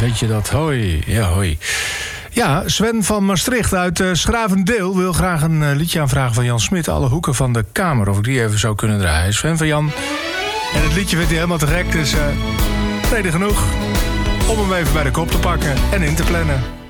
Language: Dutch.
weet je dat? Hoi, ja, hoi. Ja, Sven van Maastricht uit Schravendeel wil graag een liedje aanvragen van Jan Smit. Alle hoeken van de kamer, of ik die even zou kunnen draaien. Sven van Jan. En het liedje vindt hij helemaal te gek, dus reden genoeg om hem even bij de kop te pakken en in te plannen.